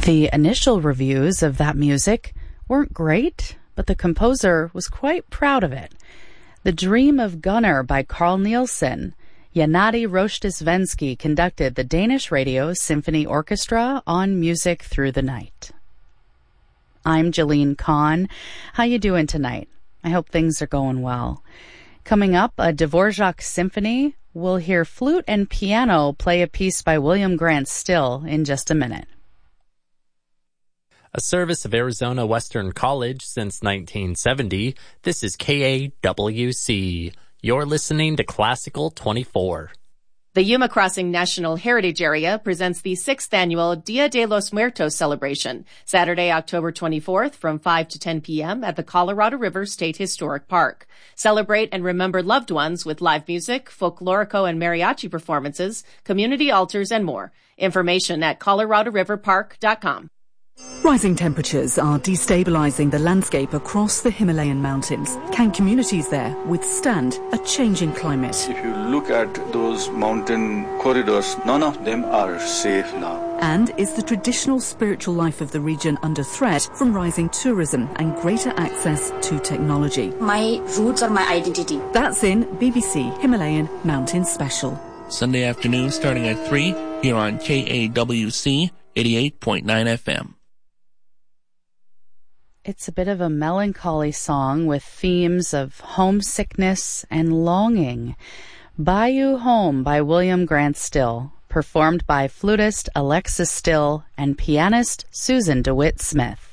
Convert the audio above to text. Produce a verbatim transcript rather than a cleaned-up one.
The initial reviews of that music weren't great, but the composer was quite proud of it. The Dream of Gunnar by Carl Nielsen. Gennady Rozhdestvensky conducted the Danish Radio Symphony Orchestra on Music Through the Night. I'm Jeline Kahn. How you doing tonight? I hope things are going well. Coming up, a Dvorak symphony. We'll hear flute and piano play a piece by William Grant Still in just a minute. A service of Arizona Western College since nineteen seventy, this is K A W C. You're listening to Classical twenty-four. The Yuma Crossing National Heritage Area presents the sixth annual Dia de los Muertos celebration, Saturday, October twenty-fourth from five to ten p.m. at the Colorado River State Historic Park. Celebrate and remember loved ones with live music, folklorico and mariachi performances, community altars, and more. Information at colorado river park dot com. Rising temperatures are destabilizing the landscape across the Himalayan mountains. Can communities there withstand a changing climate? If you look at those mountain corridors, none of them are safe now. And is the traditional spiritual life of the region under threat from rising tourism and greater access to technology? My roots are my identity. That's in B B C Himalayan Mountain Special. Sunday afternoon starting at three here on K A W C eighty-eight point nine F M. It's a bit of a melancholy song with themes of homesickness and longing. Bayou Home by William Grant Still, performed by flutist Alexis Still and pianist Susan DeWitt Smith.